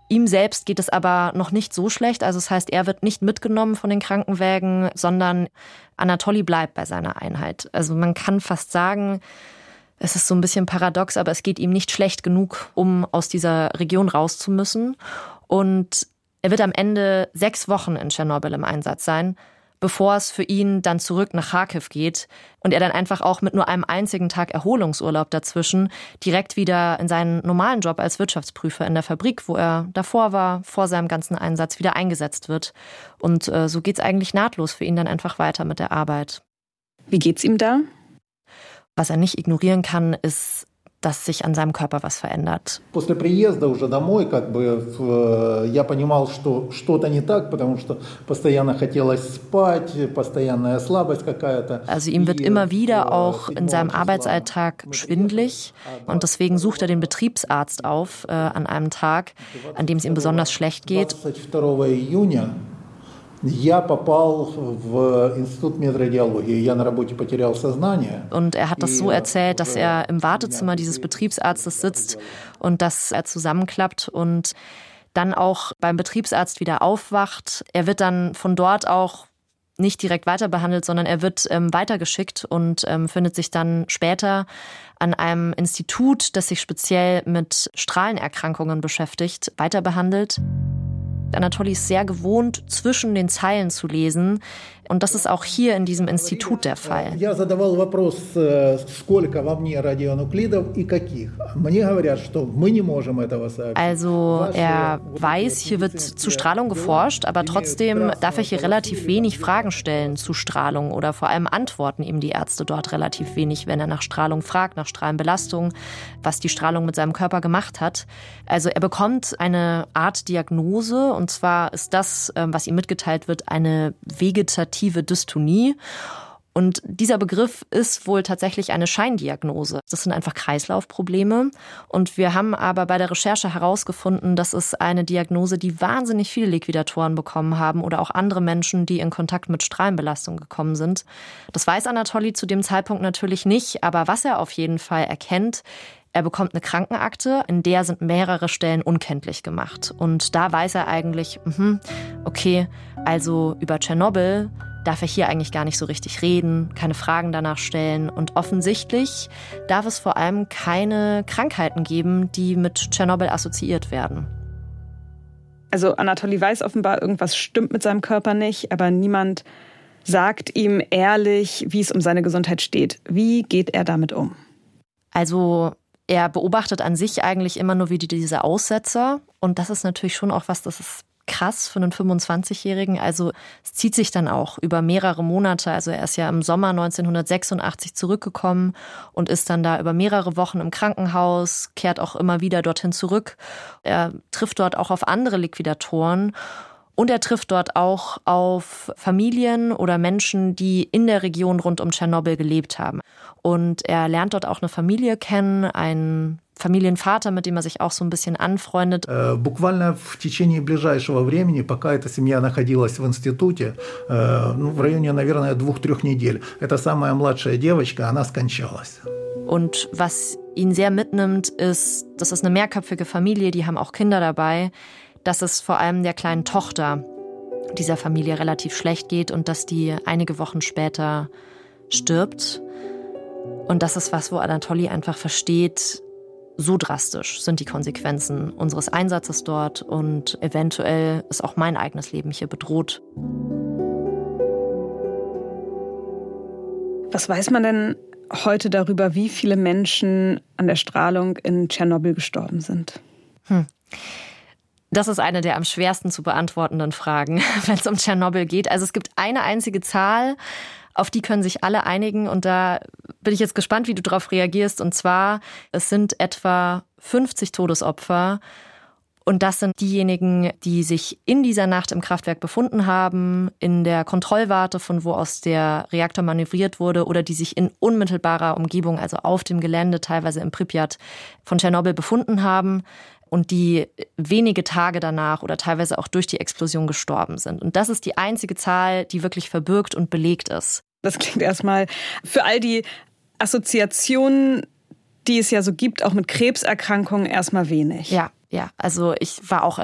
Ihm selbst geht es aber noch nicht so schlecht. Also das heißt, er wird nicht mitgenommen von den Krankenwägen, sondern Anatoli bleibt bei seiner Einheit. Also man kann fast sagen, es ist so ein bisschen paradox, aber es geht ihm nicht schlecht genug, um aus dieser Region raus zu müssen. Und er wird am Ende 6 Wochen in Tschernobyl im Einsatz sein, bevor es für ihn dann zurück nach Charkiw geht und er dann einfach auch mit nur einem einzigen Tag Erholungsurlaub dazwischen direkt wieder in seinen normalen Job als Wirtschaftsprüfer in der Fabrik, wo er davor war, vor seinem ganzen Einsatz wieder eingesetzt wird. Und so geht's eigentlich nahtlos für ihn dann einfach weiter mit der Arbeit. Wie geht's ihm da? Was er nicht ignorieren kann, ist, dass sich an seinem Körper was verändert. После приезда уже домой я понимал, что что-то не так, потому что постоянно хотелось спать, постоянная слабость какая-то. Also ihm wird immer wieder auch in seinem Arbeitsalltag schwindelig und deswegen sucht er den Betriebsarzt auf an einem Tag, an dem es ihm besonders schlecht geht. 22 июня я попал в институт медрадиологии. Я на работе потерял сознание. Und er hat das so erzählt, dass er im Wartezimmer dieses Betriebsarztes sitzt und dass er zusammenklappt und dann auch beim Betriebsarzt wieder aufwacht. Er wird dann von dort auch nicht direkt weiter behandelt, sondern er wird weitergeschickt und findet sich dann später an einem Institut, das sich speziell mit Strahlenerkrankungen beschäftigt, weiter behandelt. Anatoli ist sehr gewohnt, zwischen den Zeilen zu lesen. Und das ist auch hier in diesem Institut der Fall. Also er weiß, hier wird zu Strahlung geforscht, aber trotzdem darf er hier relativ wenig Fragen stellen zu Strahlung oder vor allem antworten ihm die Ärzte dort relativ wenig, wenn er nach Strahlung fragt, nach Strahlenbelastung, was die Strahlung mit seinem Körper gemacht hat. Also er bekommt eine Art Diagnose und zwar ist das, was ihm mitgeteilt wird, eine vegetative Dystonie. Und dieser Begriff ist wohl tatsächlich eine Scheindiagnose. Das sind einfach Kreislaufprobleme. Und wir haben aber bei der Recherche herausgefunden, dass es eine Diagnose, die wahnsinnig viele Liquidatoren bekommen haben oder auch andere Menschen, die in Kontakt mit Strahlenbelastung gekommen sind. Das weiß Anatoli zu dem Zeitpunkt natürlich nicht. Aber was er auf jeden Fall erkennt, er bekommt eine Krankenakte, in der sind mehrere Stellen unkenntlich gemacht. Und da weiß er eigentlich, okay, also über Tschernobyl darf er hier eigentlich gar nicht so richtig reden, keine Fragen danach stellen. Und offensichtlich darf es vor allem keine Krankheiten geben, die mit Tschernobyl assoziiert werden. Also Anatoli weiß offenbar, irgendwas stimmt mit seinem Körper nicht, aber niemand sagt ihm ehrlich, wie es um seine Gesundheit steht. Wie geht er damit um? Also er beobachtet an sich eigentlich immer nur wieder diese Aussetzer. Und das ist natürlich schon auch was, das ist krass für einen 25-Jährigen. Also es zieht sich dann auch über mehrere Monate. Also er ist ja im Sommer 1986 zurückgekommen und ist dann da über mehrere Wochen im Krankenhaus, kehrt auch immer wieder dorthin zurück. Er trifft dort auch auf andere Liquidatoren. Und er trifft dort auch auf Familien oder Menschen, die in der Region rund um Tschernobyl gelebt haben. Und er lernt dort auch eine Familie kennen, einen Familienvater, mit dem er sich auch so ein bisschen anfreundet. Буквально в течение ближайшего времени, пока эта семья находилась в институте, в районе, наверное, 2-3 недель, эта самая младшая девочка, она скончалась. Und was ihn sehr mitnimmt, ist, das ist eine mehrköpfige Familie, die haben auch Kinder dabei, dass es vor allem der kleinen Tochter dieser Familie relativ schlecht geht und dass die einige Wochen später stirbt. Und das ist was, wo Anatoli einfach versteht, so drastisch sind die Konsequenzen unseres Einsatzes dort und eventuell ist auch mein eigenes Leben hier bedroht. Was weiß man denn heute darüber, wie viele Menschen an der Strahlung in Tschernobyl gestorben sind? Das ist eine der am schwersten zu beantwortenden Fragen, wenn es um Tschernobyl geht. Also es gibt eine einzige Zahl, auf die können sich alle einigen. Und da bin ich jetzt gespannt, wie du darauf reagierst. Und zwar, es sind etwa 50 Todesopfer. Und das sind diejenigen, die sich in dieser Nacht im Kraftwerk befunden haben, in der Kontrollwarte, von wo aus der Reaktor manövriert wurde, oder die sich in unmittelbarer Umgebung, also auf dem Gelände, teilweise in Pripyat, von Tschernobyl befunden haben. Und die wenige Tage danach oder teilweise auch durch die Explosion gestorben sind. Und das ist die einzige Zahl, die wirklich verbürgt und belegt ist. Das klingt erstmal für all die Assoziationen, die es ja so gibt, auch mit Krebserkrankungen, erstmal wenig. Ja, also ich war auch